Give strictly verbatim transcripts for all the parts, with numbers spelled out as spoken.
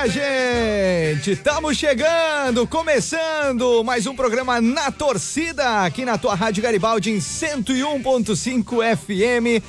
minha gente! Estamos chegando, começando mais um programa Na Torcida, aqui na tua Rádio Garibaldi em cento e um ponto cinco F M,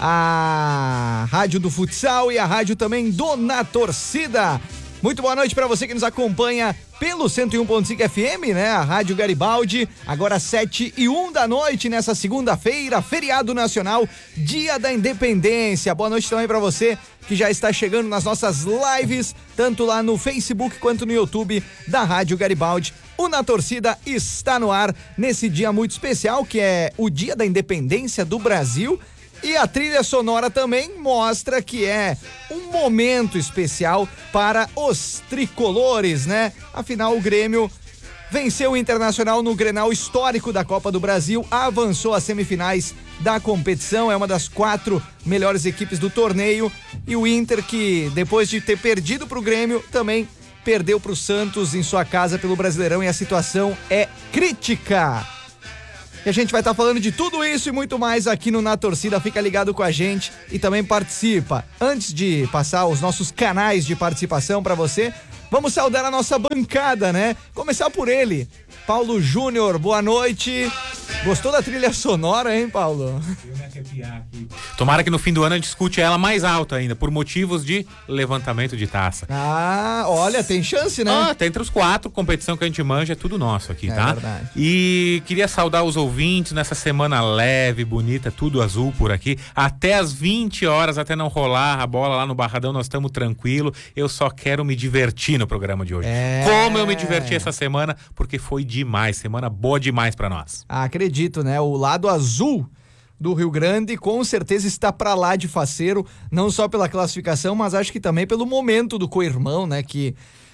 a rádio do futsal e a rádio também do Na Torcida. Muito boa noite para você que nos acompanha pelo cento e um ponto cinco F M, né? A Rádio Garibaldi, agora sete e um da noite, nessa segunda-feira, feriado nacional, Dia da Independência. Boa noite também para você que já está chegando nas nossas lives, tanto lá no Facebook quanto no YouTube da Rádio Garibaldi. O Na Torcida está no ar nesse dia muito especial, que é o Dia da Independência do Brasil. E a trilha sonora também mostra que é um momento especial para os tricolores, né? Afinal, o Grêmio venceu o Internacional no Grenal histórico da Copa do Brasil, avançou às semifinais da competição, é uma das quatro melhores equipes do torneio. E o Inter, que depois de ter perdido para o Grêmio, também perdeu para o Santos em sua casa pelo Brasileirão, e a situação é crítica. E a gente vai estar tá falando de tudo isso e muito mais aqui no Na Torcida. Fica ligado com a gente e também participa. Antes de passar os nossos canais de participação para você, vamos saudar a nossa bancada, né? Começar por ele, Paulo Júnior. Boa noite. Gostou da trilha sonora, hein, Paulo? Eu me arrepiar aqui. Tomara que no fim do ano a gente escute ela mais alta ainda, por motivos de levantamento de taça. Ah, olha, tem chance, né? Ah, tá entre os quatro, competição que a gente manja, é tudo nosso aqui, é tá? Verdade. E queria saudar os ouvintes nessa semana leve, bonita, tudo azul por aqui. Até as vinte horas, até não rolar a bola lá no Barradão, nós estamos tranquilo. Eu só quero me divertir no programa de hoje. É... Como eu me diverti essa semana, porque foi demais, semana boa demais pra nós. Ah, acredito, né? O lado azul do Rio Grande com certeza está pra lá de faceiro, não só pela classificação, mas acho que também pelo momento do co-irmão, né? Que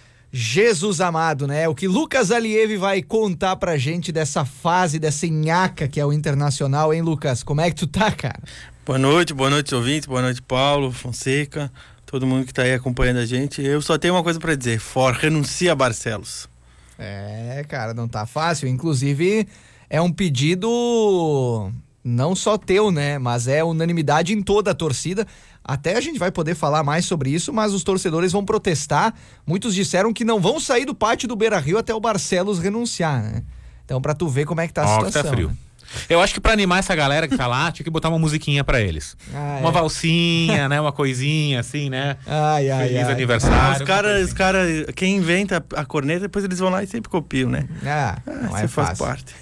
Jesus amado, né? O que Lucas Aliev vai contar pra gente dessa fase, dessa nhaca que é o Internacional, hein, Lucas? Como é que tu tá, cara? Boa noite, boa noite, ouvintes, boa noite, Paulo, Fonseca, todo mundo que tá aí acompanhando a gente. Eu só tenho uma coisa pra dizer: For, renuncia Barcelos. É, cara, não tá fácil. Inclusive, é um pedido não só teu, né? Mas é unanimidade em toda a torcida. Até a gente vai poder falar mais sobre isso, mas os torcedores vão protestar. Muitos disseram que não vão sair do pátio do Beira-Rio até o Barcelos renunciar, né? Então, pra tu ver como é que tá a Ó, situação. que tá frio. Né? Eu acho que pra animar essa galera que tá lá, tinha que botar uma musiquinha pra eles. Ah, uma é. valsinha, né? Uma coisinha assim, né? Ai, ai, Feliz ai. aniversário. Os caras, os cara, quem inventa a corneta, depois eles vão lá e sempre copiam, né? Ah, Ah, não você é faz fácil. parte.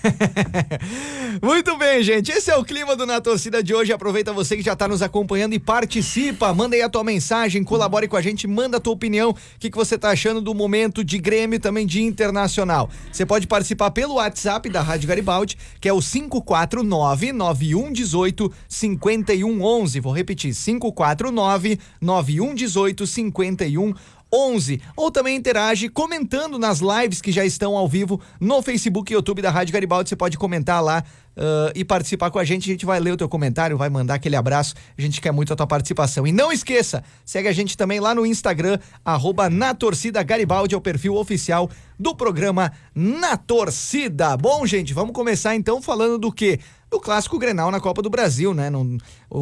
Muito bem, gente. Esse é o clima do Na Torcida de hoje. Aproveita você que já tá nos acompanhando e participa. Manda aí a tua mensagem, colabore com a gente, manda a tua opinião. O que, que você tá achando do momento de Grêmio e também de Internacional? Você pode participar pelo WhatsApp da Rádio Garibaldi, que é o cinco quatro nove, nove um um oito, cinco um um um. Vou repetir, cinco quatro nove, nove um um oito, cinco um onze. Ou também interage comentando nas lives que já estão ao vivo no Facebook e YouTube da Rádio Garibaldi. Você pode comentar lá uh, e participar com a gente. A gente vai ler o teu comentário, vai mandar aquele abraço. A gente quer muito a tua participação. E não esqueça, segue a gente também lá no Instagram, arroba Na Torcida Garibaldi, é o perfil oficial do programa Na Torcida. Bom, gente, vamos começar então falando do quê? Do clássico Grenal na Copa do Brasil, né? Não,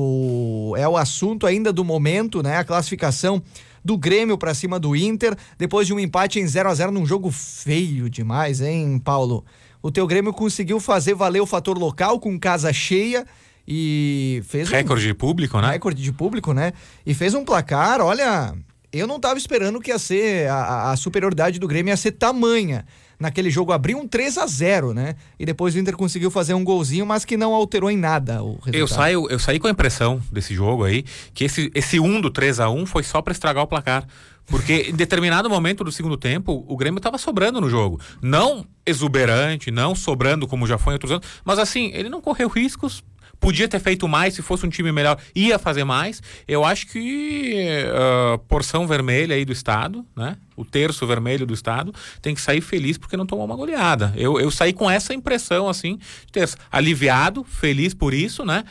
o, é o assunto ainda do momento, né? A classificação do Grêmio pra cima do Inter, depois de um empate em zero a zero num jogo feio demais, hein, Paulo? O teu Grêmio conseguiu fazer valer o fator local com casa cheia e fez um recorde de público, né? Recorde de público, né? E fez um placar, olha, eu não tava esperando que ia ser, a, a superioridade do Grêmio ia ser tamanha. Naquele jogo abriu um três a zero, né? E depois o Inter conseguiu fazer um golzinho, mas que não alterou em nada o resultado. Eu saio, eu saí com a impressão desse jogo aí, que esse, esse um do três a um foi só pra estragar o placar. Porque em determinado momento do segundo tempo, o Grêmio tava sobrando no jogo. Não exuberante, não sobrando como já foi em outros anos, mas assim, ele não correu riscos. Podia ter feito mais, se fosse um time melhor, ia fazer mais. Eu acho que uh, porção vermelha aí do estado, né? O terço vermelho do estado tem que sair feliz porque não tomou uma goleada. Eu, eu saí com essa impressão, assim, de ter aliviado, feliz por isso, né?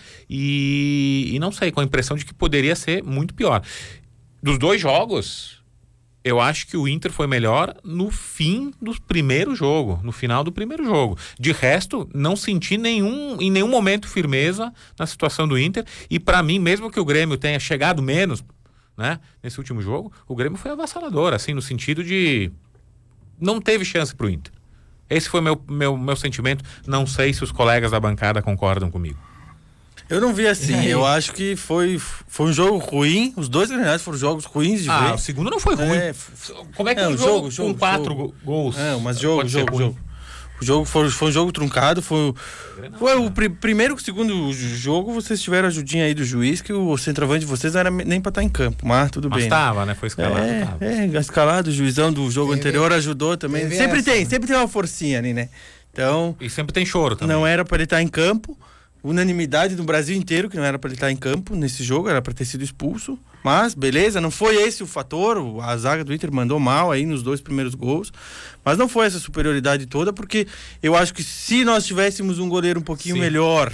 E, e não saí com a impressão de que poderia ser muito pior. Dos dois jogos, eu acho que o Inter foi melhor no fim do primeiro jogo, no final do primeiro jogo. De resto, não senti nenhum, em nenhum momento firmeza na situação do Inter. E para mim, mesmo que o Grêmio tenha chegado menos, né? Nesse último jogo, o Grêmio foi avassalador, assim, no sentido de não teve chance pro Inter. Esse foi meu, meu, meu sentimento. Não sei se os colegas da bancada concordam comigo. Eu não vi assim, eu acho que foi, foi um jogo ruim, os dois granais foram jogos ruins de ah, ver. O segundo não foi ruim. É, Como é que é, um um jogo, jogo, jogo com quatro jogo. gols É, mas jogo, pode ser jogo, ruim? jogo. O jogo foi, foi um jogo truncado, foi, foi o pr- primeiro e o segundo jogo, vocês tiveram a ajudinha aí do juiz, que o centroavante de vocês não era nem pra estar em campo, mas tudo Mas bem. tava, né? Foi escalado, É, tava. é, escalado, o juizão do jogo Teve- anterior ajudou também. teve Sempre essa, tem, né? sempre tem uma forcinha ali, né? Então, E sempre tem choro também. não era pra ele estar em campo. Unanimidade no Brasil inteiro que não era para ele estar em campo nesse jogo, era para ter sido expulso. Mas, beleza, não foi esse o fator. A zaga do Inter mandou mal aí nos dois primeiros gols. Mas não foi essa superioridade toda, porque eu acho que se nós tivéssemos um goleiro um pouquinho Sim. melhor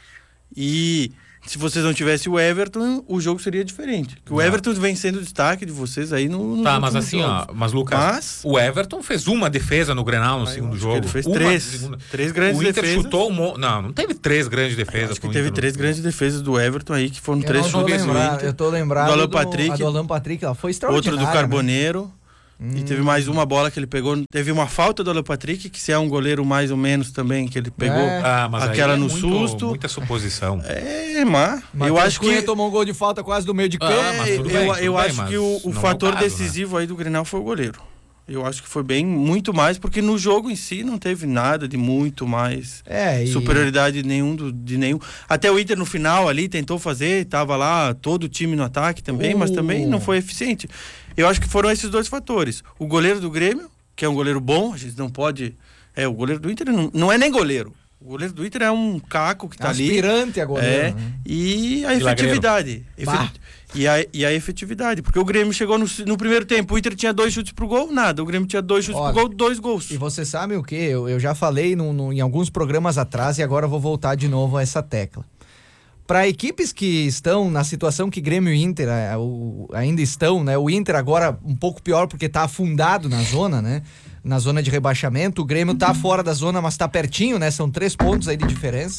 e se vocês não tivessem o Everton, o jogo seria diferente. Que o Não. Everton vem sendo o destaque de vocês aí no. Tá, mas assim, ó, mas Lucas, Mas- o Everton fez uma defesa no Grenal no Ah, eu segundo acho que jogo. ele fez Uma três. segunda- Três grandes O Inter defesas. chutou um monte. Não, não teve três grandes defesas. Acho que pro teve Inter no- três grandes defesas do Everton aí, que foram Eu três não tô chutes do lembrado, Inter. eu tô lembrado Do Alan do, Patrick. a do Alan Patrick, ela foi Outro extraordinária. do Carboneiro. Hum. E teve mais uma bola que ele pegou. Teve uma falta do Alan Patrick, que se é um goleiro mais ou menos também, que ele pegou. É. Ah, mas Aquela aí é no muito- susto. Muita suposição. É, mas Mateus eu acho Cunha que tomou um gol de falta quase do meio de campo. Ah, mas é, tudo eu, bem, eu tudo bem, acho mas que o, o não é fator o caso, decisivo aí do Grenal foi o goleiro. Eu acho que foi bem, muito mais, porque no jogo em si não teve nada de muito mais É, e... superioridade de nenhum, do, de nenhum. Até o Inter no final ali tentou fazer, tava lá todo o time no ataque também, mas Uh. também não foi eficiente. Eu acho que foram esses dois fatores. O goleiro do Grêmio, que é um goleiro bom, a gente não pode... É, o goleiro do Inter não, não é nem goleiro. O goleiro do Inter é um caco que tá ali. aspirante a goleiro. É, né? e a Milagreiro. efetividade. Bah. Efet- E a, e a efetividade. Porque o Grêmio chegou no, no primeiro tempo, o Inter tinha dois chutes pro gol, nada. O Grêmio tinha dois chutes Olha, pro gol, dois gols. E você sabe o que? Eu, eu já falei no, no- em alguns programas atrás e agora eu vou voltar de novo a essa tecla. Para equipes que estão na situação que Grêmio e Inter é, o- ainda estão, né? O Inter agora um pouco pior porque tá afundado na zona, né? Na zona de rebaixamento. O Grêmio tá fora da zona, mas tá pertinho, né? São três pontos aí de diferença.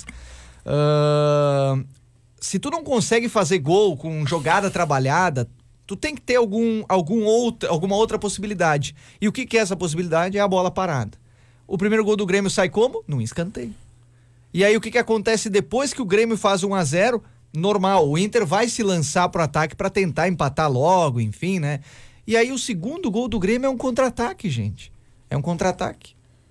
Ahn, se tu não consegue fazer gol com jogada trabalhada, tu tem que ter algum, algum outra, alguma outra possibilidade. E o que, que é essa possibilidade? É a bola parada. O primeiro gol do Grêmio sai como? Num escanteio. E aí o que, que acontece depois que o Grêmio faz um a zero? Normal, o Inter vai se lançar pro ataque para tentar empatar logo, enfim, né? E aí o segundo gol do Grêmio é um contra-ataque, gente. É um contra-ataque.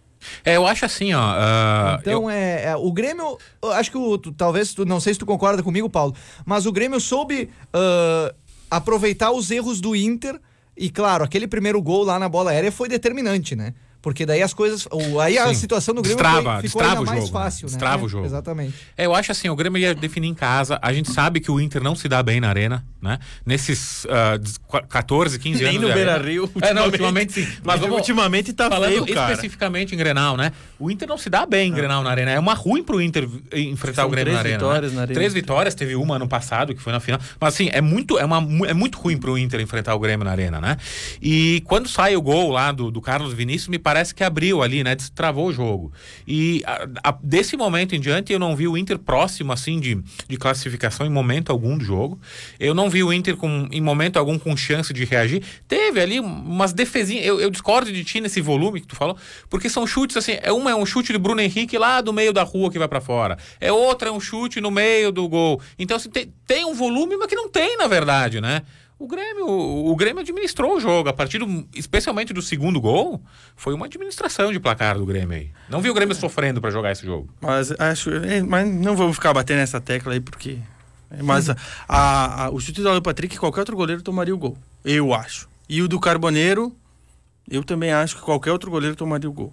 É, eu acho assim, ó. ah, Então eu- é, é, o Grêmio, eu acho que o, tu, talvez, tu, não sei se tu concorda comigo, Paulo, mas o Grêmio soube ah, aproveitar os erros do Inter e, claro, aquele primeiro gol lá na bola aérea foi determinante, né? Porque daí as coisas, o, aí a Sim. situação do Grêmio Destrava, foi, ficou destrava ainda o mais jogo, né? fácil, né? Destrava o É, jogo. Exatamente. É, eu acho assim, o Grêmio ia definir em casa. A gente sabe que o Inter não se dá bem na arena, né? Nesses ah, quatorze, quinze Nem anos no de arena. Beira-Rio, É, não, ultimamente. ultimamente sim. Mas vamos, Ultimamente tá falando feio, cara. especificamente em Grenal, né? O Inter não se dá bem em Grenal na arena. É uma ruim pro Inter enfrentar São o Grêmio três na arena. vitórias né? na arena. Três vitórias, teve uma ano passado, que foi na final. Mas assim, é muito, é uma, é muito ruim pro Inter enfrentar o Grêmio na arena, né? E quando sai o gol lá do, do Carlos Vinícius, me parece que abriu ali, né? Destravou o jogo. E a, a, desse momento em diante, eu não vi o Inter próximo, assim, de, de classificação em momento algum do jogo. Eu não vi o Inter com, em momento algum com chance de reagir. Teve ali umas defesinhas. Eu, eu discordo de ti nesse volume que tu falou, porque são chutes assim. É uma é um chute de Bruno Henrique lá do meio da rua que vai pra fora. É outra, é um chute no meio do gol. Então, assim, tem, tem um volume, mas que não tem, na verdade, né? O Grêmio, o Grêmio administrou o jogo. A partir do, especialmente do segundo gol, foi uma administração de placar do Grêmio aí. Não vi o Grêmio sofrendo pra jogar esse jogo. Mas acho, é, mas não vamos ficar batendo nessa tecla aí, porque... Mas a, a, a, o chute do Alan Patrick, qualquer outro goleiro tomaria o gol. Eu acho. E o do Carboneiro, eu também acho que qualquer outro goleiro tomaria o gol.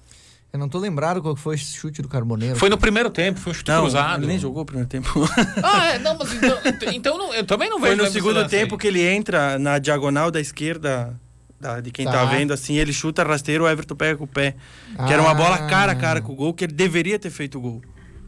Eu não tô lembrado qual que foi esse chute do Carboneiro. Foi no primeiro tempo, foi um chute Não, cruzado. ele nem jogou o primeiro tempo. Ah, é, não, mas então, então não, eu também não vejo. Foi no esse segundo lance aí. tempo que ele entra na diagonal da esquerda da, de quem tá. Tá. vendo, assim, ele chuta rasteiro, o Everton pega com o pé. Que era uma bola Ah. cara a cara com o gol, que ele deveria ter feito o gol.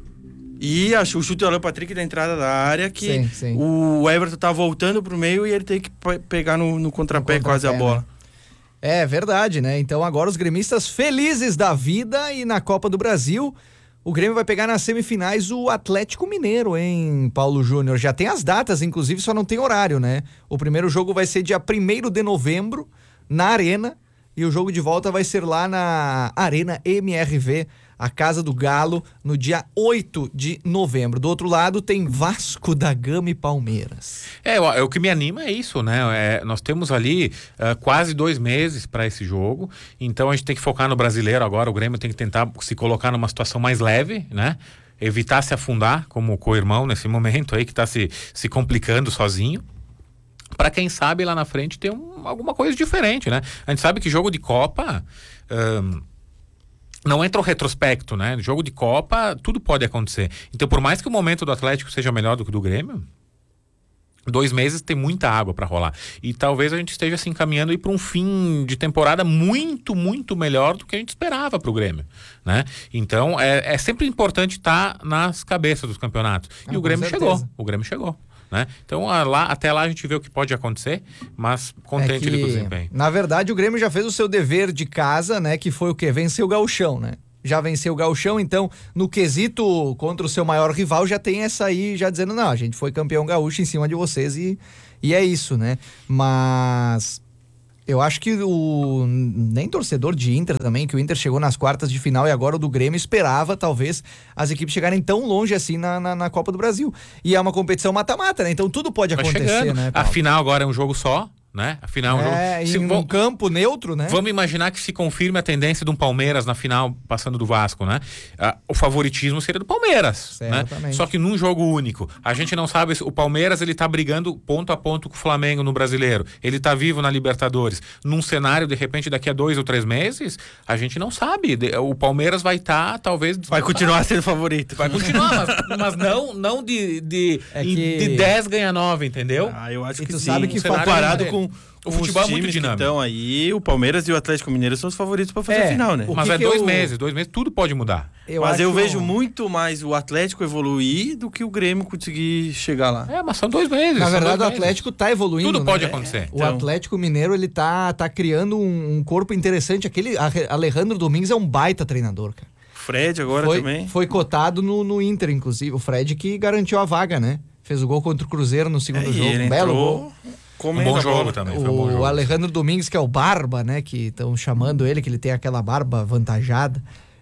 E acho o chute do Alan Patrick da entrada da área, que Sim, sim. o Everton tá voltando pro meio e ele tem que pe- pegar no, no contrapé No quase a contrapé, bola. É verdade, né? Então agora os gremistas felizes da vida e na Copa do Brasil, O Grêmio vai pegar nas semifinais o Atlético Mineiro, hein, Paulo Júnior? Já tem as datas, inclusive, só não tem horário, né? O primeiro jogo vai ser dia primeiro de novembro, na Arena, e o jogo de volta vai ser lá na Arena M R V, a Casa do Galo, no dia oito de novembro. Do outro lado tem Vasco da Gama e Palmeiras. É, o, o que me anima é isso, né? É, nós temos ali uh, quase dois meses para esse jogo, então a gente tem que focar no brasileiro agora. O Grêmio tem que tentar se colocar numa situação mais leve, né? Evitar se afundar como o co-irmão nesse momento aí que está se, se complicando sozinho. Para quem sabe lá na frente ter um, alguma coisa diferente, né? A gente sabe que jogo de Copa... Um, não entra o retrospecto, né? Jogo de Copa, tudo pode acontecer. Então, por mais que o momento do Atlético seja melhor do que o do Grêmio, dois meses tem muita água para rolar. E talvez a gente esteja se encaminhando aí para um fim de temporada muito, muito melhor do que a gente esperava para o Grêmio, né? Então, é, é sempre importante estar nas cabeças dos campeonatos. Ah, e o Grêmio certeza. chegou. O Grêmio chegou. Né? Então a, lá, até lá a gente vê o que pode acontecer, mas contente É que, ali com o desempenho. Na verdade, o Grêmio já fez o seu dever de casa, né? Que foi o quê? Vencer o Gauchão, né? Já venceu o Gauchão, então no quesito contra o seu maior rival já tem essa aí, já dizendo, não, a gente foi campeão gaúcho em cima de vocês e, e é isso, né? Mas... eu acho que o nem torcedor de Inter também, que o Inter chegou nas quartas de final e agora o do Grêmio esperava talvez as equipes chegarem tão longe assim na, na, na Copa do Brasil. E é uma competição mata-mata, né? Então tudo pode Vai acontecer, chegando. né, A Paulo? final agora é um jogo só, né? A final é um É, jogo... em um vão- campo neutro, né? Vamos imaginar que se confirme a tendência de um Palmeiras na final passando do Vasco, né? Ah, o favoritismo seria do Palmeiras, né? Certamente. Só que num jogo único. A gente não sabe se o Palmeiras ele tá brigando ponto a ponto com o Flamengo no Brasileiro. Ele tá vivo na Libertadores. Num cenário, de repente, daqui a dois ou três meses, a gente não sabe. De- O Palmeiras vai estar, talvez... Vai continuar sendo favorito. Vai continuar, mas, mas não, não de, de, É em- que- de dez ganha nove, entendeu? Ah, eu acho E que tu sim. sabe que comparado fa- com O com futebol os é muito times que dinâmico. estão aí, o Palmeiras e o Atlético Mineiro são os favoritos para fazer É, a final, né? o Mas que é que dois eu- meses, dois meses, tudo pode mudar. Mas acho- eu vejo muito mais o Atlético evoluir do que o Grêmio conseguir chegar lá. É, mas são dois meses. Na são verdade, o dois meses. Atlético tá evoluindo. Tudo né? pode acontecer. O Então. Atlético Mineiro, ele tá, tá criando um, um corpo interessante. Aquele Arre- Alejandro Domingues é um baita treinador, cara. Fred agora Foi, também. foi cotado no, no Inter, inclusive. O Fred que garantiu a vaga, né? Fez o gol contra o Cruzeiro no segundo É, e jogo. ele Um belo entrou gol. comendo Um bom a jogo bola. também. Foi um bom O jogo. Alejandro Domingues, que é o Barba, né? Que estão chamando ele, que ele tem aquela barba avantajada.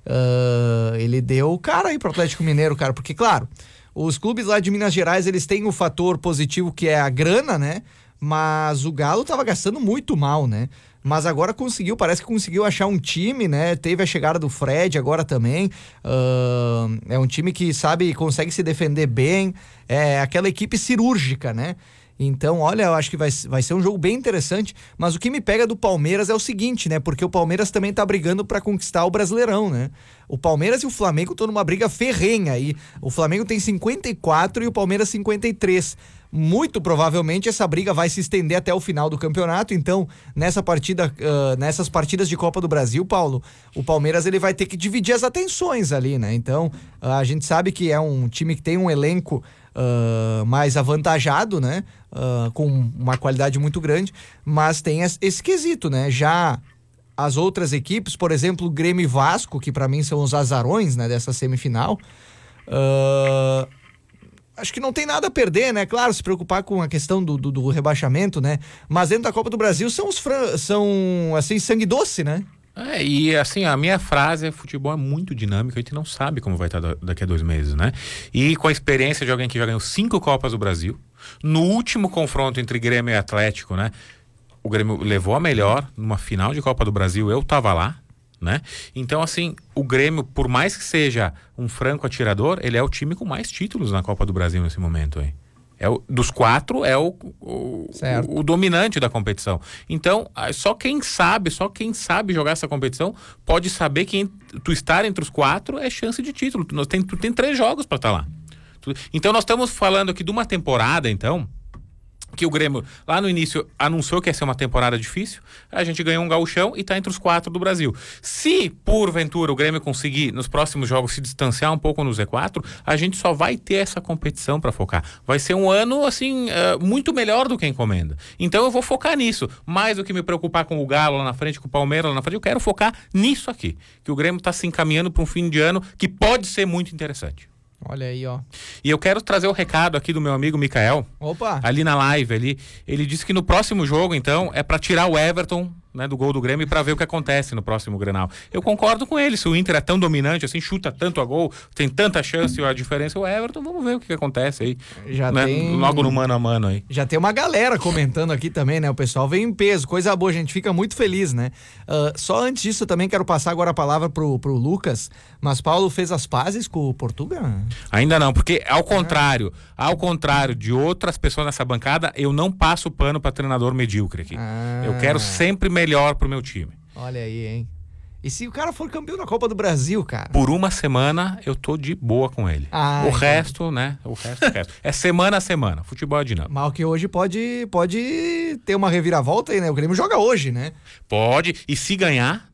Ah, ele deu o cara aí pro Atlético Mineiro, cara. Porque, claro, os clubes lá de Minas Gerais, eles têm o fator positivo que é a grana, né? Mas o Galo tava gastando muito mal, né? Mas agora conseguiu, parece que conseguiu achar um time, né? Teve a chegada do Fred agora também. Ah, é um time que, sabe, consegue se defender bem. É aquela equipe cirúrgica, né? Então, olha, eu acho que vai, vai ser um jogo bem interessante, mas o que me pega do Palmeiras é o seguinte, né? Porque o Palmeiras também tá brigando pra conquistar o Brasileirão, né? O Palmeiras e o Flamengo estão numa briga ferrenha aí. O Flamengo tem cinquenta e quatro e o Palmeiras cinquenta e três. Muito provavelmente essa briga vai se estender até o final do campeonato, então nessa partida, ah, nessas partidas de Copa do Brasil, Paulo, o Palmeiras ele vai ter que dividir as atenções ali, né? Então, ah, a gente sabe que é um time que tem um elenco ah, mais avantajado, né? Ah, com uma qualidade muito grande, mas tem es- esse quesito, né? Já as outras equipes, por exemplo, o Grêmio e Vasco, que pra mim são os azarões, né, dessa semifinal, ah, acho que não tem nada a perder, né? Claro, se preocupar com a questão do, do, do rebaixamento, né? Mas dentro da Copa do Brasil são os fran... são assim, sangue doce, né? É, e assim, a minha frase é: futebol é muito dinâmico, a gente não sabe como vai estar da- daqui a dois meses, né? E com a experiência de alguém que já ganhou cinco Copas do Brasil, no último confronto entre Grêmio e Atlético, né? O Grêmio levou a melhor numa final de Copa do Brasil, eu tava lá, né? Então, assim, o Grêmio, por mais que seja um franco atirador, ele é o time com mais títulos na Copa do Brasil nesse momento aí. É o, dos quatro, é o, o, Certo. o, o dominante da competição. Então, ah, só quem sabe, só quem sabe jogar essa competição pode saber que en- tu estar entre os quatro é chance de título. Tu, nós tem, tu tem três jogos para estar lá. Tu- então, nós estamos falando aqui de uma temporada, então, que o Grêmio, lá no início, anunciou que ia ser uma temporada difícil, a gente ganhou um gauchão e está entre os quatro do Brasil. Se, porventura, o Grêmio conseguir, nos próximos jogos, se distanciar um pouco no Z quatro, a gente só vai ter essa competição para focar. Vai ser um ano, assim, uh, muito melhor do que a encomenda. Então eu vou focar nisso. Mais do que me preocupar com o Galo lá na frente, com o Palmeiras lá na frente, eu quero focar nisso aqui. Que o Grêmio está se encaminhando para um fim de ano que pode ser muito interessante. Olha aí, ó. E eu quero trazer o recado aqui do meu amigo Mikael. Opa! Ali na live, ali. Ele disse que no próximo jogo, então, é pra tirar o Everton, né, do gol do Grêmio e pra ver o que acontece no próximo Grenal. Eu concordo com ele. Se o Inter é tão dominante, assim, chuta tanto a gol, tem tanta chance, a diferença é o Everton, vamos ver o que, que acontece aí. Já né, tem... Logo no mano a mano aí. Já tem uma galera comentando aqui também, né? O pessoal vem em peso, coisa boa, a gente fica muito feliz, né? Uh, só antes disso, eu também quero passar agora a palavra pro, pro Lucas, mas Paulo fez as pazes com o Portugal? Ainda não, porque ao contrário, ao contrário de outras pessoas nessa bancada, eu não passo pano pra treinador medíocre aqui. Ah. Eu quero sempre melhor pro meu time. Olha aí, hein? E se o cara for campeão da Copa do Brasil, cara? Por uma semana eu tô de boa com ele. Ah, o então. resto, né? O resto, o resto. É semana a semana. Futebol é dinâmico. Mal que hoje pode, pode ter uma reviravolta aí, né? O Grêmio joga hoje, né? Pode. E se ganhar,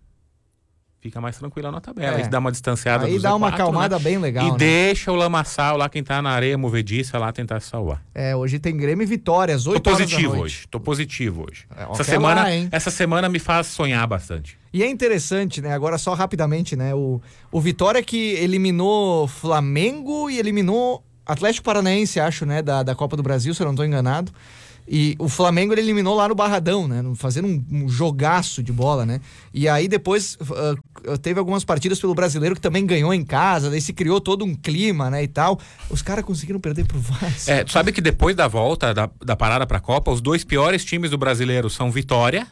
fica mais tranquilo na tabela. É. Aí dá uma distanciada aí do dá Z quatro, uma acalmada, né? bem legal, E né? deixa o lamaçal lá, quem tá na areia movediça lá, tentar se salvar. É, hoje tem Grêmio e Vitória, às Tô oito horas da positivo noite. hoje. Tô positivo hoje. É, essa, até semana, lá, hein? essa semana me faz sonhar bastante. E é interessante, né? Agora só rapidamente, né? O, o Vitória que eliminou Flamengo e eliminou Atlético Paranaense, acho, né? Da, da Copa do Brasil, se eu não tô enganado. E o Flamengo ele eliminou lá no Barradão, né? Fazendo um, um jogaço de bola, né? E aí depois uh, teve algumas partidas pelo Brasileiro que também ganhou em casa, daí se criou todo um clima, né? E tal. Os caras conseguiram perder pro Vasco. É, tu sabe que depois da volta, da, da parada pra Copa, os dois piores times do Brasileiro são Vitória...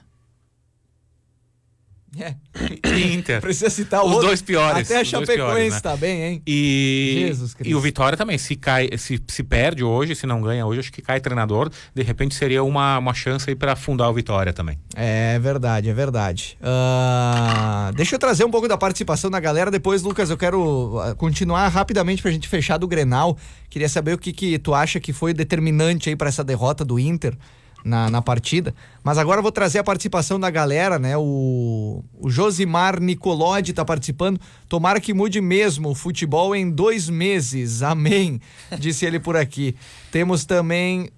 É. E Inter. Precisa citar os outro. dois piores. Até a os dois Chapecoense piores, né? tá bem, hein? E, Jesus Cristo. e o Vitória também, se cai, se, se perde hoje, se não ganha hoje, acho que cai treinador, de repente seria uma, uma chance aí pra afundar o Vitória também. É verdade, é verdade. Uh, deixa eu trazer um pouco da participação da galera, depois, Lucas, eu quero continuar rapidamente pra gente fechar do Grenal. Queria saber o que que tu acha que foi determinante aí pra essa derrota do Inter Na, na partida, mas agora eu vou trazer a participação da galera, né? O, o Josimar Nicolodi tá participando. Tomara que mude mesmo o futebol em dois meses, amém, disse ele por aqui. Temos também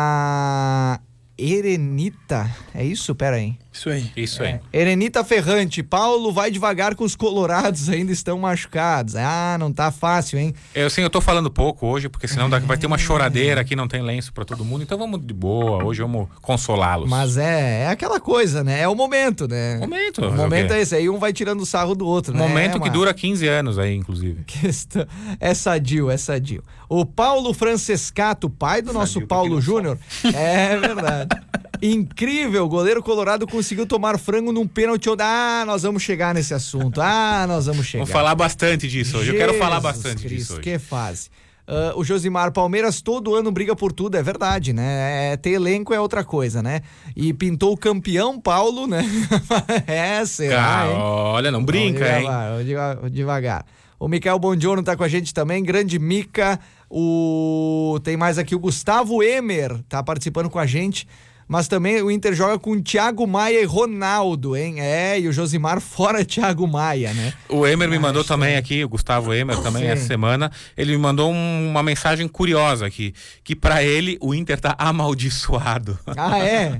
a Erenita, é isso? Pera aí. Isso aí. Isso aí. É. Erenita Ferrante, Paulo vai devagar com os colorados, ainda estão machucados. Ah, não tá fácil, hein? Eu sim, eu tô falando pouco hoje, porque senão dá, vai ter uma choradeira aqui, não tem lenço pra todo mundo, então vamos de boa, hoje vamos consolá-los. Mas é, é aquela coisa, né? É o momento, né? Momento. O momento é esse, aí um vai tirando o sarro do outro, né? Momento É que uma... dura quinze anos aí, inclusive. Questão... É sadio, é sadio. O Paulo Francescato, pai do nosso Sadio, Paulo porque não Júnior, é verdade. Incrível, o goleiro colorado conseguiu tomar frango num pênalti. Ah, nós vamos chegar nesse assunto. Ah, nós vamos chegar. Vou falar bastante disso hoje. Eu quero falar Jesus bastante Cristo, disso hoje. Que fase. Uh, o Josimar, Palmeiras todo ano briga por tudo, é verdade, né? É, ter elenco é outra coisa, né? E pintou o campeão Paulo, né? É, será, Cara, hein? olha, não brinca, Vamos hein? devagar, vamos devagar, devagar. O Micael Bongiorno tá com a gente também, grande Mica. O... Tem mais aqui o Gustavo Emer, tá participando com a gente. Mas também o Inter joga com Thiago Maia e Ronaldo, hein? É, e o Josimar fora Thiago Maia, né? O Emer me mandou Acho também que... aqui, o Gustavo Emer também, Sim. essa semana. Ele me mandou um, uma mensagem curiosa aqui, que pra ele o Inter tá amaldiçoado. Ah, é?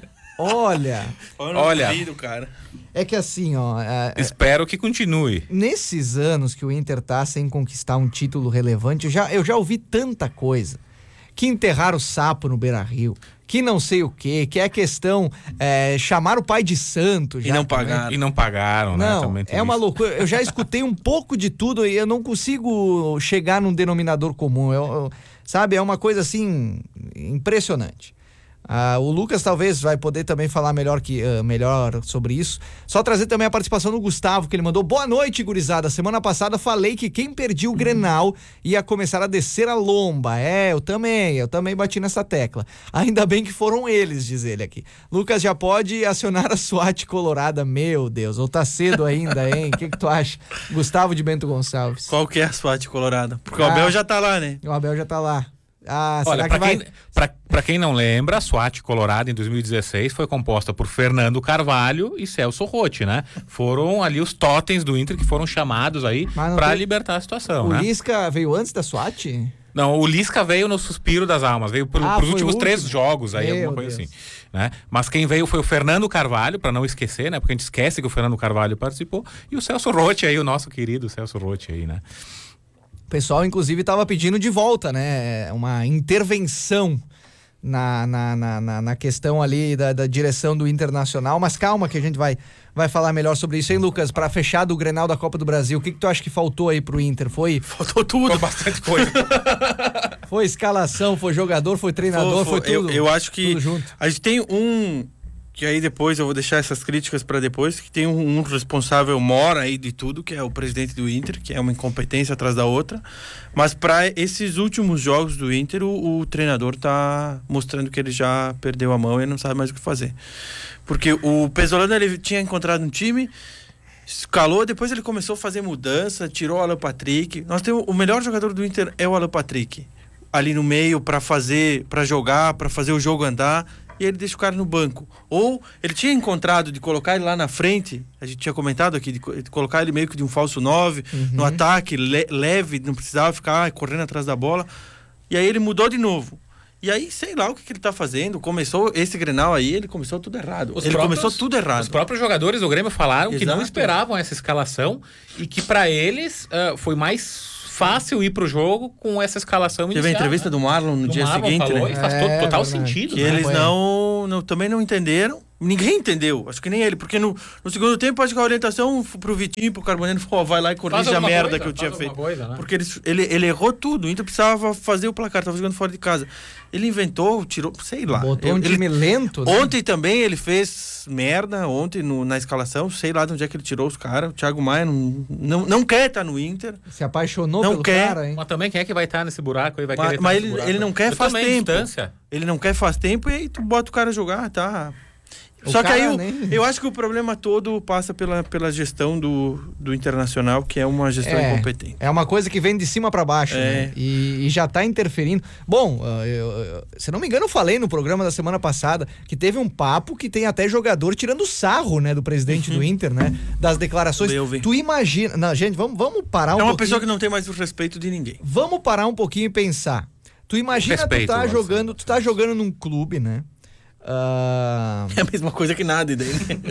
Olha, Olha. Ouvido, cara. é que assim, ó... É, Espero que continue. nesses anos que o Inter tá sem conquistar um título relevante, eu já, eu já ouvi tanta coisa. Que enterraram o sapo no Beira-Rio, que não sei o quê, que é questão é, chamar o pai de santo. Já, E não também. pagaram. E não pagaram, né? Não, Também tem é uma isso. loucura. Eu já escutei um pouco de tudo e eu não consigo chegar num denominador comum. Eu, eu- sabe, é uma coisa assim impressionante. Ah, o Lucas talvez vai poder também falar melhor, que, ah, melhor sobre isso. Só trazer também a participação do Gustavo, que ele mandou. Boa noite, gurizada. Semana passada falei que quem perdia o Grenal ia começar a descer a lomba. É, eu também, eu também bati nessa tecla. Ainda bem que foram eles, diz ele aqui. Lucas já pode acionar a SWAT colorada. Meu Deus, ou tá cedo ainda, hein? O que que tu acha? Gustavo de Bento Gonçalves. Qual que é a SWAT colorada? Porque Ah. o Abel já tá lá, né? O Abel já tá lá. Ah, Olha, será pra que vai... quem, pra, pra quem não lembra, a SWAT Colorado em dois mil e dezesseis foi composta por Fernando Carvalho e Celso Rotti, né? Foram ali os totens do Inter que foram chamados aí pra tem... libertar a situação, o né? O Lisca veio antes da SWAT? Não, o Lisca veio no suspiro das almas, veio pro, ah, pros últimos três jogos aí, Meu alguma coisa Deus. assim, né? Mas quem veio foi o Fernando Carvalho, pra não esquecer, né? Porque a gente esquece que o Fernando Carvalho participou, e o Celso Rotti aí, o nosso querido Celso Rotti aí, né? O pessoal, inclusive, estava pedindo de volta, né? Uma intervenção na, na, na, na questão ali da, da direção do Internacional. Mas calma que a gente vai, vai falar melhor sobre isso, hein, Lucas? Para fechar do Grenal da Copa do Brasil, o que, que tu acha que faltou aí pro Inter? Foi... Faltou tudo. Foi bastante coisa. Foi escalação, foi jogador, foi treinador, foi, foi, foi tudo. Eu, eu acho que tudo junto. A gente tem um... que aí depois eu vou deixar essas críticas para depois, que tem um, um responsável mora aí de tudo, que é o presidente do Inter, que é uma incompetência atrás da outra, mas para esses últimos jogos do Inter, o, o treinador tá mostrando que ele já perdeu a mão e não sabe mais o que fazer. Porque o Pesolano, ele tinha encontrado um time, escalou, depois ele começou a fazer mudança, tirou o Alan Patrick. Nós temos, o melhor jogador do Inter é o Alan Patrick, ali no meio para fazer, para jogar, para fazer o jogo andar. E ele deixa o cara no banco. Ou ele tinha encontrado de colocar ele lá na frente, a gente tinha comentado aqui, de, de colocar ele meio que de um falso nove, uhum. no ataque, le, leve, não precisava ficar correndo atrás da bola. E aí ele mudou de novo. E aí, sei lá o que, que ele tá fazendo. Começou esse Grenal aí, ele começou tudo errado. Os ele próprios, começou tudo errado. Os próprios jogadores do Grêmio falaram Exato. que não esperavam essa escalação e que para eles uh, foi mais fácil ir pro jogo com essa escalação inicial. Teve a entrevista né? do Marlon no do dia Marlon seguinte, falou, né? E faz É, to- total verdade. sentido. Que né? eles não, não, também não entenderam. Ninguém entendeu, acho que nem ele, porque no, no segundo tempo acho que a orientação pro Vitinho, pro Carboneno, falou, ó, vai lá e corrige a merda coisa, que eu tinha feito. Coisa, né? Porque ele, ele, ele errou tudo, o Inter precisava fazer o placar, tava jogando fora de casa. Ele inventou, tirou, sei lá. Botou um time ele, lento, né? Ontem também ele fez merda, ontem no, na escalação, sei lá de onde é que ele tirou os caras. O Thiago Maia não, não, não quer estar no Inter. Se apaixonou não pelo quer. cara, hein? Mas também quem é que vai estar nesse buraco aí? Vai Mas, querer mas nesse ele, buraco? ele não quer Eu faz também, tempo. Distância. Ele não quer faz tempo e aí tu bota o cara jogar, tá? O Só que aí eu, nem... eu acho que o problema todo passa pela, pela gestão do, do Internacional, que é uma gestão é, incompetente. É uma coisa que vem de cima pra baixo, é. né? E, e já tá interferindo. Bom, eu, eu, se não me engano, eu falei no programa da semana passada que teve um papo que tem até jogador tirando sarro, né, do presidente uhum. do Inter, né? Das declarações. Eu vi. Tu imagina... Não, gente, vamos, vamos parar um pouquinho. É uma pessoa que não tem mais o respeito de ninguém. Vamos parar um pouquinho e pensar. Tu imagina, Respeito, tu tá Marcelo. jogando, tu tá jogando num clube, né? Uh... É a mesma coisa que nada, e daí.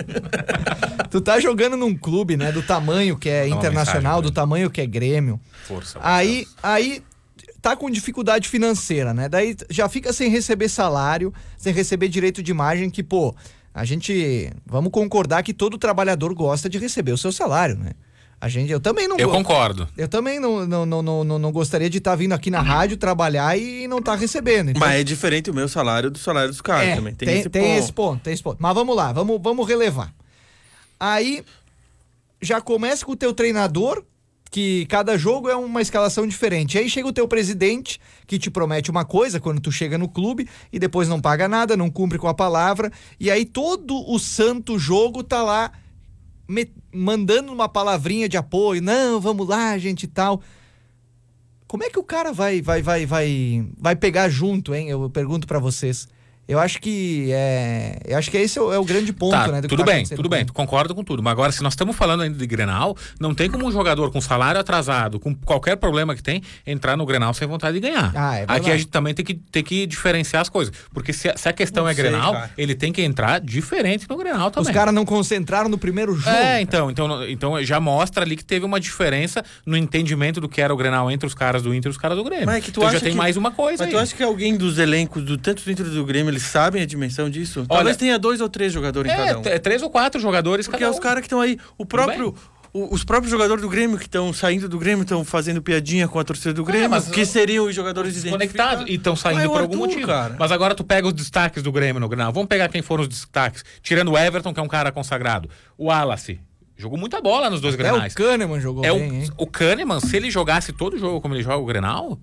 Tu tá jogando num clube, né? Do tamanho que é Dá uma Internacional, mensagem, do né? tamanho que é Grêmio. Força. Aí, aí tá com dificuldade financeira, né? Daí já fica sem receber salário, sem receber direito de imagem, que, pô, a gente... Vamos concordar que todo trabalhador gosta de receber o seu salário, né? A gente, eu também não Eu go- concordo. Eu também não, não, não, não, não, não gostaria de estar vindo aqui na rádio trabalhar e não estar recebendo. Então, Mas é diferente o meu salário do salário dos caras é, também. Tem, tem, esse, tem ponto. esse ponto, tem esse ponto. Mas vamos lá, vamos, vamos relevar. Aí, já começa com o teu treinador, que cada jogo é uma escalação diferente. Aí chega o teu presidente, que te promete uma coisa quando tu chega no clube, e depois não paga nada, não cumpre com a palavra, e aí todo o santo jogo tá lá me, mandando uma palavrinha de apoio, não, vamos lá, gente, e tal. Como é que o cara vai, vai, vai, vai, vai pegar junto, hein? Eu pergunto pra vocês. Eu acho que é, eu acho que esse é o, é o grande ponto, Tá, né? do que tudo tá bem, acontecendo tudo com bem, ele. concordo com tudo. Mas agora, se nós estamos falando ainda de Grenal, não tem como um jogador com salário atrasado, com qualquer problema que tem, entrar no Grenal sem vontade de ganhar. Ah, é verdade. Aqui a gente também tem que, tem que diferenciar as coisas. Porque se a, se a questão Não é sei, Grenal, cara. ele tem que entrar diferente no Grenal também. Os caras não concentraram no primeiro jogo. É, então, então, então já mostra ali que teve uma diferença no entendimento do que era o Grenal entre os caras do Inter e os caras do Grêmio. Mas é que tu então acha já tem que- mais uma coisa Mas aí. tu acha que alguém dos elencos, do tanto do Inter e do Grêmio, eles sabem a dimensão disso? Talvez tenha dois ou três jogadores em É, cada um. t- três ou quatro jogadores Porque cada é os um. caras que estão aí. O próprio. o- os próprios jogadores do Grêmio que estão saindo do Grêmio estão fazendo piadinha com a torcida do Grêmio, mas- que seriam os jogadores Conectados e estão saindo Mas é o por algum Arthur, motivo. cara. Mas agora tu pega os destaques do Grêmio no Grenal. Vamos pegar quem foram os destaques. Tirando o Everton, que é um cara consagrado. O Wallace. Jogou muita bola nos dois Até Grenais. o Kahneman jogou É bem, hein? o, o Kahneman, se ele jogasse todo jogo como ele joga o Grenal,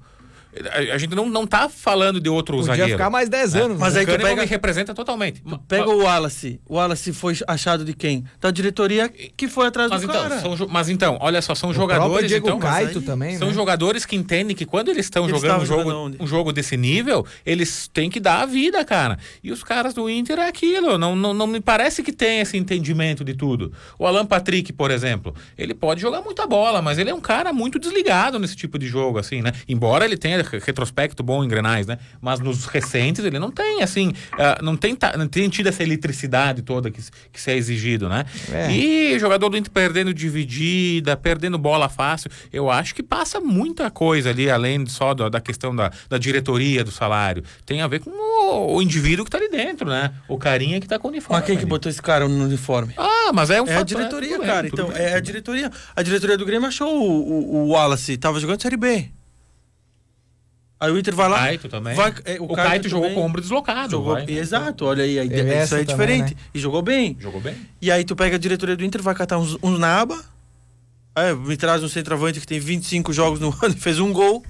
A, a gente não, não tá falando de outro Podia zagueiro. ficar mais dez anos. Mas né? aí tu Kahneman pega- me representa totalmente. Tu pega o Wallace. O Wallace foi achado de quem? Da diretoria que foi atrás Mas do então, cara. são jo- mas então, olha só, são O próprio jogadores Diego então, Caito aí também, são né? jogadores que entendem que quando eles estão Eles jogando um estavam jogo, jogando onde? um jogo desse nível, eles têm que dar a vida, cara. E os caras do Inter é aquilo, não, não, não me parece que tem esse entendimento de tudo. O Alan Patrick, por exemplo, ele pode jogar muita bola, mas ele é um cara muito desligado nesse tipo de jogo, assim, né? Embora ele tenha retrospecto bom em Grenais, né? Mas nos recentes ele não tem, assim, uh, não, tem, não tem tido essa eletricidade toda que, que se é exigido, né? É. E jogador do Inter perdendo dividida, perdendo bola fácil, eu acho que passa muita coisa ali, além só da, da questão da, da diretoria, do salário. Tem a ver com o, o indivíduo que tá ali dentro, né? O carinha que tá com o uniforme. Mas quem que ali. botou esse cara no uniforme? Ah, mas é um É a fato- diretoria, tudo bem, cara. tudo Então, bem. é a diretoria. A diretoria do Grêmio achou o, o, o Wallace, tava jogando Série B. Aí o Inter vai O lá. Caito também. vai- é, o Caito jogou também com o ombro deslocado. Jogou, vai. exato, olha aí, a ideia- Teve isso aí é essa também, diferente. né? E jogou bem. Jogou bem. E aí tu pega a diretoria do Inter, vai catar uns, uns na aba. Aí me traz um centroavante que tem vinte e cinco jogos no ano e fez um gol.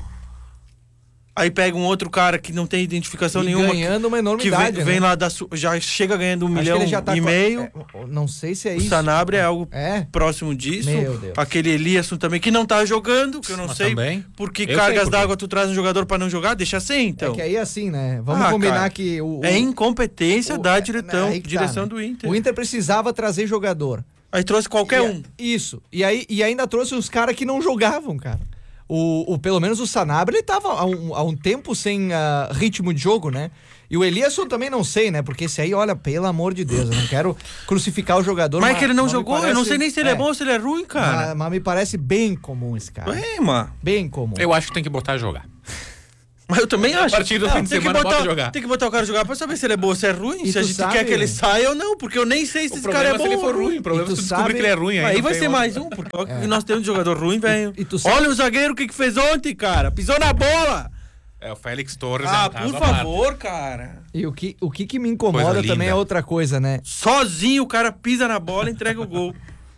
Aí pega um outro cara que não tem identificação E nenhuma. ganhando uma que enormidade, vem, vem né? lá da Su- já chega ganhando um Acho que milhão ele já tá e com- meio. é, não sei se é O isso. Sanabria é algo É? próximo disso. Meu Deus. Aquele Eliasson também, que não tá jogando, que eu não Mas sei também. por que Eu sei cargas por quê. d'água tu traz um jogador pra não jogar, deixa sem, então. É que aí assim, né? Vamos Ah, combinar cara, que o, o- É incompetência o- da é- diretão, aí que tá, direção né? do Inter. O Inter precisava trazer jogador. Aí trouxe qualquer E- um. Isso. E, aí, e ainda trouxe uns caras que não jogavam, cara. O, o, pelo menos o Sanabria, ele tava há um, há um tempo sem ah, ritmo de jogo, né? E o Eliasson também não sei, né? Porque esse aí, olha, pelo amor de Deus, eu não quero crucificar o jogador. Mas é que ele não me jogou, eu não parece- sei nem se ele é, bom ou se ele é ruim, cara. Mas, mas me parece bem comum esse cara. É, mano. Bem comum. Eu acho que tem que botar a jogar. Mas eu também acho. partir do fim de tem que semana, botar, bota jogar. Tem que botar o cara jogar pra saber se ele é bom ou se é ruim. E se a tu gente sabe- quer que ele saia ou não, porque eu nem sei se O esse cara problema é é bom se ele ou for ruim. ruim. O problema E é tu se tu descobrir sabe- que ele é ruim. Aí não vai tem ser outro. mais um, porque olha que nós temos de jogador ruim, velho. e tu sabe- Olha o zagueiro o que, que fez ontem, cara. Pisou na bola. É, o Félix Torres é Ah, um caso por à parte. favor, cara. E o que, o que, que me incomoda Coisa também linda. é outra coisa, né? Sozinho o cara pisa na bola e entrega o gol.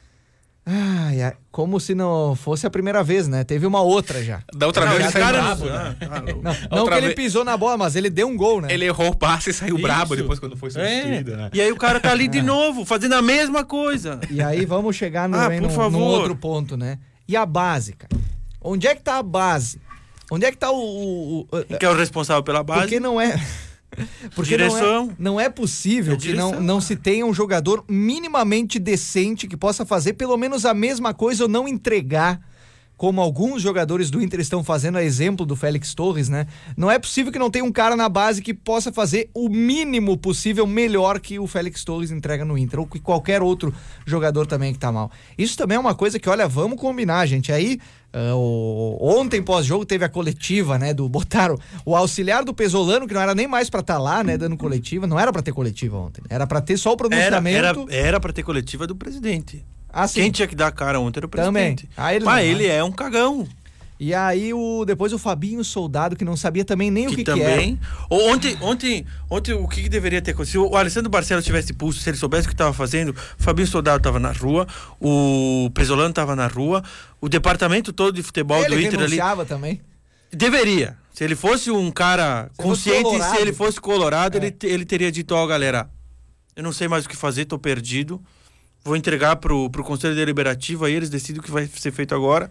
Ai, ai, como se não fosse a primeira vez, né? Teve uma outra já. Da outra Não, vez ele esse saiu cara brabo, não- né? Ah, tá louco. Não, não Outra que ele vez- pisou na bola, mas ele deu um gol, né? Ele errou o passe e saiu Isso. brabo depois quando foi substituído, É. né? E aí o cara tá ali de novo, fazendo a mesma coisa. E aí vamos chegar no, Ah, no, por no favor. outro ponto, né? E a base, cara? Onde é que tá a base? Onde é que tá o... o- o- Quem que é o responsável pela base? porque não é... Porque não Direção. é, não é possível É que não, direção, não cara. se tenha um jogador minimamente decente que possa fazer pelo menos a mesma coisa ou não entregar, como alguns jogadores do Inter estão fazendo, a exemplo do Félix Torres, né? Não é possível que não tenha um cara na base que possa fazer o mínimo possível melhor que o Félix Torres entrega no Inter, ou que qualquer outro jogador também que tá mal. Isso também é uma coisa que, olha, vamos combinar, gente. Aí, ah, o- ontem pós-jogo teve a coletiva, né, do botaram o auxiliar do Pesolano, que não era nem mais pra estar lá, né, dando coletiva, não era pra ter coletiva ontem, era pra ter só o Era, pronunciamento. era, era pra ter coletiva do presidente. Assim, Quem tinha que dar a cara ontem era o Também. presidente. Ah, ele Mas não, ele né? é um cagão. E aí o depois o Fabinho Soldado, que não sabia também nem o que, Que que era. também. Ou Ontem, ontem, ontem, o que, que deveria ter acontecido? Se o Alessandro Barcelos tivesse pulso, se ele soubesse o que estava fazendo, o Fabinho Soldado estava na rua, o Pesolano estava na rua, o departamento todo de futebol Ele do Inter ali. renunciava também. Deveria. Se ele fosse um cara Se fosse consciente, colorado. se ele fosse colorado, É. ele, te- ele teria dito, ó, galera, eu não sei mais o que fazer, tô perdido. Vou entregar pro, pro Conselho Deliberativo, aí eles decidem o que vai ser feito agora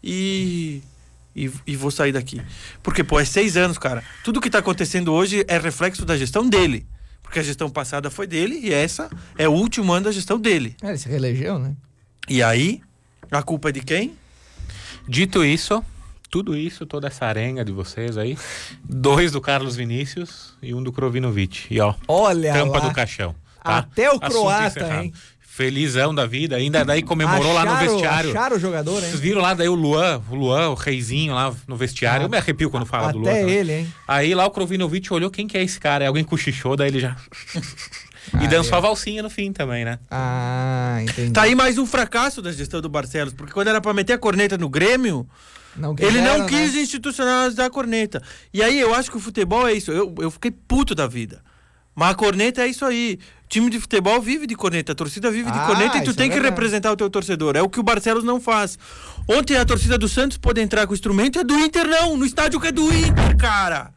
e, e, e vou sair daqui. Porque, pô, é seis anos, cara. Tudo que tá acontecendo hoje é reflexo da gestão dele. Porque a gestão passada foi dele e essa é o último ano da gestão dele. É, ele se reelegeu, né? E aí, a culpa é de quem? Dito isso, tudo isso, toda essa arenga de vocês aí, dois do Carlos Vinícius e um do Krovinovic. E ó, Olha tampa lá. do caixão. Tá? Até o Assunto croata, encerrado. hein? Felizão da vida, ainda daí comemorou lá no Acharam- vestiário. Acharam o jogador, hein? Vocês viram lá daí o Luan, o Luan, o reizinho lá no vestiário. Ah, Eu me arrepio quando fala do Luan. Até também. ele, hein? Aí lá o Krovinovic olhou, quem que é esse cara? Aí alguém cochichou, daí ele já... e Ah, dançou é. a valsinha no fim também, né? Ah, entendi. Tá aí mais um fracasso da gestão do Barcelos, porque quando era pra meter a corneta no Grêmio, Não ele não quiseram, quis né? institucionalizar a corneta. E aí eu acho que o futebol é isso. Eu, eu fiquei puto da vida. Mas a corneta é isso aí. Time de futebol vive de corneta, a torcida vive de Ah, corneta e tu isso tem é que verdade. representar o teu torcedor. É o que o Barcelos não faz. Ontem a torcida do Santos pôde entrar com o instrumento, é do Inter não, no estádio que é do Inter, cara.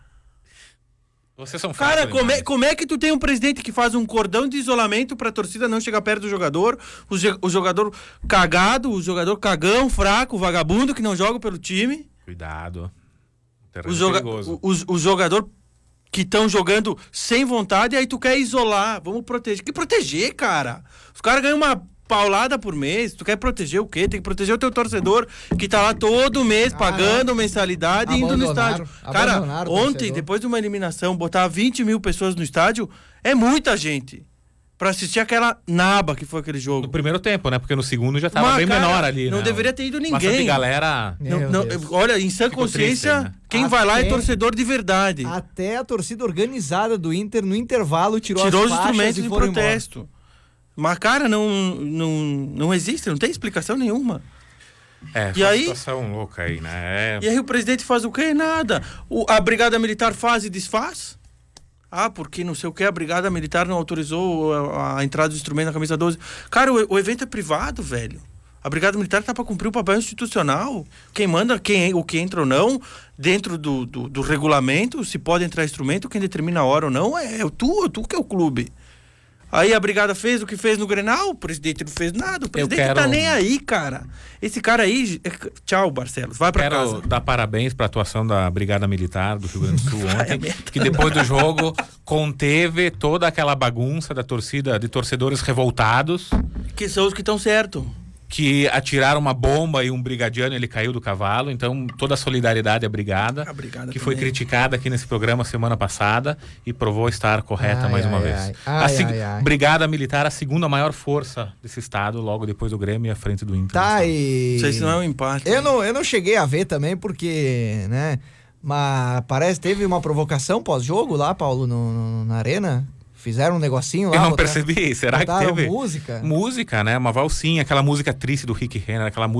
Vocês são Cara, fracos como é, demais. como é que tu tem um presidente que faz um cordão de isolamento pra torcida não chegar perto do jogador, o, ge- o jogador cagado, o jogador cagão, fraco, vagabundo que não joga pelo time, Cuidado. o, Terreno joga perigoso. o, o, o jogador que estão jogando sem vontade, aí tu quer isolar, vamos proteger. Que proteger, cara? Os caras ganham uma paulada por mês, tu quer proteger o quê? Tem que proteger o teu torcedor que tá lá todo mês pagando mensalidade e indo no Abandonaram- estádio. Cara, abandonaram o ontem, torcedor. depois de uma eliminação, botar vinte mil pessoas no estádio é muita gente pra assistir aquela naba que foi aquele No jogo. primeiro tempo, né? Porque no segundo já tava Mas, bem cara, menor ali, não né? deveria ter ido Bastante ninguém. galera... Não- Meu não, Deus. olha, em sã Ficou triste consciência, aí, né? quem vai lá é Até- torcedor de verdade. Até a torcida organizada do Inter, no intervalo, tirou, Tirou as os faixas instrumentos e de foram embora. protesto. Mas, cara, não, não, não existe, não tem explicação nenhuma. É, E foi uma aí- situação louca aí, né? É... E aí o presidente faz o quê? Nada. O, a Brigada Militar faz e desfaz? Ah, porque não sei o que, a Brigada Militar não autorizou a, a entrada do instrumento na camisa doze. Cara, o, o evento é privado, velho. A Brigada Militar tá para cumprir o papel institucional. Quem manda quem, o que entra ou não, dentro do, do, do regulamento, se pode entrar instrumento, quem determina a hora ou não, é, é tu, tu que é o clube. Aí a Brigada fez o que fez no Grenal, o presidente não fez nada, o presidente quero- tá nem aí, cara. Esse cara aí, é- tchau, Barcelos, vai pra Quero casa. dar parabéns para a atuação da Brigada Militar do Rio Grande do Sul Vai a ontem, merda. que depois do jogo conteve toda aquela bagunça da torcida, de torcedores revoltados, Que são os que estão certo. que atiraram uma bomba e um brigadiano ele caiu do cavalo. Então toda a solidariedade à Brigada, A Brigada que foi também. criticada aqui nesse programa semana passada e provou estar correta Ai, mais uma ai, vez. ai. a Ai, seg- ai, ai. Brigada Militar, a segunda maior força desse estado, logo depois do Grêmio e à frente do Inter. Tá, e... Não sei se não é um empate. Eu não, eu não cheguei a ver também, porque, né? Mas parece que teve uma provocação pós-jogo lá, Paulo, no, no- na arena. Fizeram um negocinho lá. Eu não botaram- percebi, será que botaram teve? música? Música, né? Uma valsinha, aquela música triste do Rick Renner, aquela música